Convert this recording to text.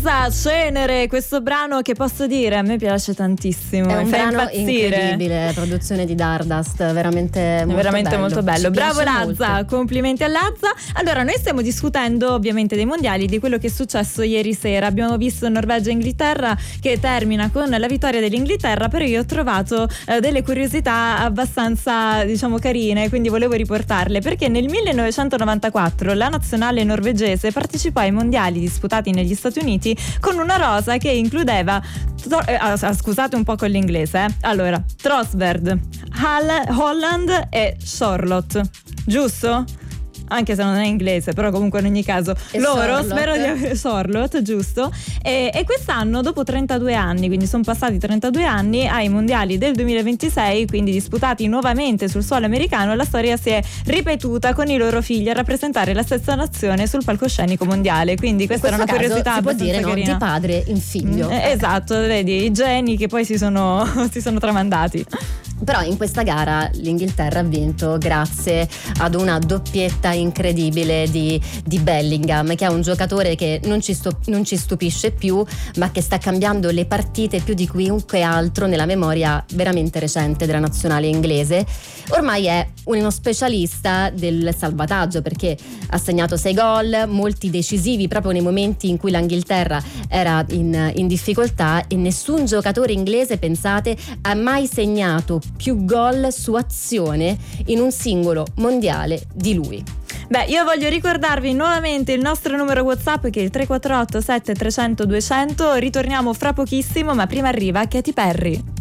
Bravorazza, Cenere, questo brano che posso dire a me piace tantissimo. È un brano impazzire. incredibile, produzione di Dardust, veramente Molto bello. Bravo Lazza, Lazza, complimenti a Lazza. Allora, noi stiamo discutendo ovviamente dei mondiali, di quello che è successo ieri sera. Abbiamo visto Norvegia e Inghilterra che termina con la vittoria dell'Inghilterra, però io ho trovato delle curiosità abbastanza, diciamo, carine, quindi volevo riportarle, perché nel 1994 la nazionale norvegese partecipò ai mondiali disputati negli Stati Uniti con una rosa che includeva scusate un po' con l'inglese, allora Trosberg, Holland e Charlotte, giusto? Anche se non è inglese, però comunque in ogni caso loro, spero di avere Charlotte, giusto? E quest'anno, dopo 32 anni, quindi sono passati 32 anni ai mondiali del 2026, quindi disputati nuovamente sul suolo americano, la storia si è ripetuta con i loro figli a rappresentare la stessa nazione sul palcoscenico mondiale, quindi questa era una curiosità si può dire, no? carina. Di padre in figlio. Esatto, vedi, i geni che poi si sono tramandati. Però in questa gara l'Inghilterra ha vinto grazie ad una doppietta incredibile di Bellingham, che è un giocatore che non ci stupisce più, ma che sta cambiando le partite più di chiunque altro nella memoria veramente recente della nazionale inglese. Ormai è uno specialista del salvataggio, perché ha segnato 6 gol, molti decisivi proprio nei momenti in cui l'Inghilterra era in difficoltà, e nessun giocatore inglese, pensate, ha mai segnato più gol su azione in un singolo mondiale di lui. Beh, io voglio ricordarvi nuovamente il nostro numero WhatsApp, che è il 348 7300 200. Ritorniamo fra pochissimo, ma prima arriva Katy Perry.